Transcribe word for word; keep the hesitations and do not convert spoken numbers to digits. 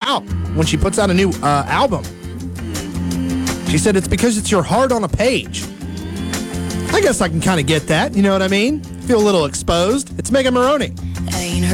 out when she puts out a new uh, album. She said it's because it's your heart on a page. I guess I can kind of get that. You know what I mean? Feel a little exposed. It's Megan Maroney.